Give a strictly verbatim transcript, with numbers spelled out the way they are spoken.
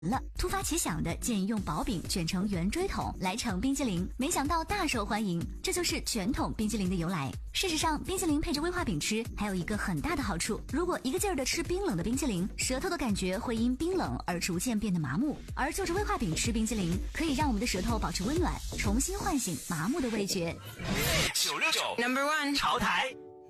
了，突发奇想的建议用薄饼卷成圆锥筒来盛冰激凌，没想到大受欢迎，这就是卷筒冰激凌的由来。事实上，冰激凌配着威化饼吃，还有一个很大的好处，如果一个劲儿的吃冰冷的冰激凌，舌头的感觉会因冰冷而逐渐变得麻木，而就着威化饼吃冰激凌，可以让我们的舌头保持温暖，重新唤醒麻木的味觉。 九六九 Number One 潮台。